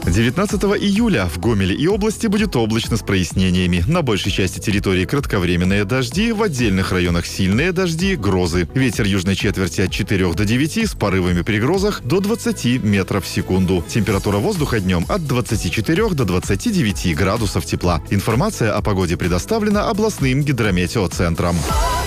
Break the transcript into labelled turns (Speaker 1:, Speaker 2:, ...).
Speaker 1: 19 июля в Гомеле и области будет облачно с прояснениями. На большей части территории кратковременные дожди, в отдельных районах сильные дожди, грозы. Ветер южной четверти от 4 до 9 с порывами при грозах до 20 метров в секунду. Температура воздуха днем от 24 до 29 градусов тепла. Информация о погоде предоставлена областным гидрометеоцентром.